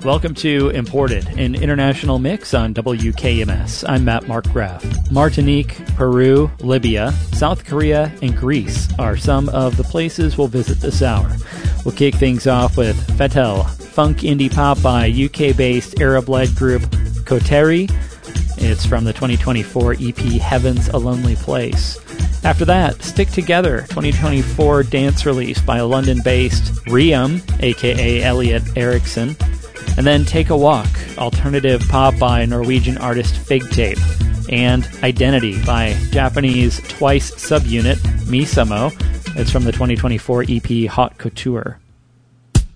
Welcome to Imported, an international mix on WKMS. I'm Matt Markgraf. Martinique, Peru, Libya, South Korea, and Greece are some of the places we'll visit this hour. We'll kick things off with Fetel, funk indie pop by UK-based Arab-led group Koteri. It's from the 2024 EP Heaven's a Lonely Place. After that, Stick Together, 2024 dance release by London-based Riem, aka Elliot Eriksson. And then Take a Walk, alternative pop by Norwegian artist Fig Tape. And Identity by Japanese Twice subunit Misamo. It's from the 2024 EP Hot Couture.